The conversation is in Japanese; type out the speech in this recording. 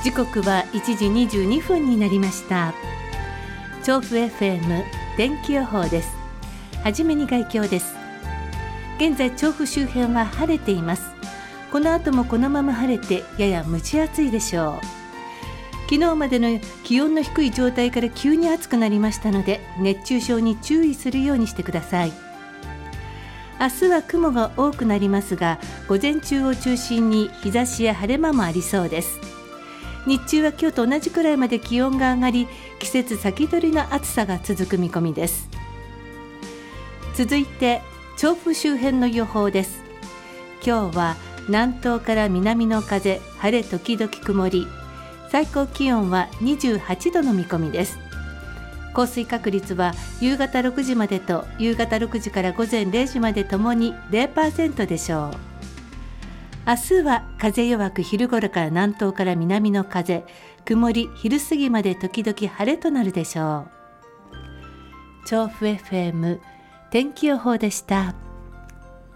時刻は1時22分になりました。調布 FM 天気予報です。はじめに概況です。現在調布周辺は晴れています。この後もこのまま晴れてやや蒸し暑いでしょう。昨日までの気温の低い状態から急に暑くなりましたので、熱中症に注意するようにしてください。明日は雲が多くなりますが、午前中を中心に日差しや晴れ間もありそうです。日中は今日と同じくらいまで気温が上がり、季節先取りの暑さが続く見込みです。続いて調布周辺の予報です。今日は南東から南の風、晴れ時々曇り、最高気温は28度の見込みです。降水確率は夕方6時までと夕方6時から午前0時までともに 0% でしょう。明日は風弱く、昼頃から南東から南の風、曇り、昼過ぎまで時々晴れとなるでしょう。調布 FM 天気予報でした。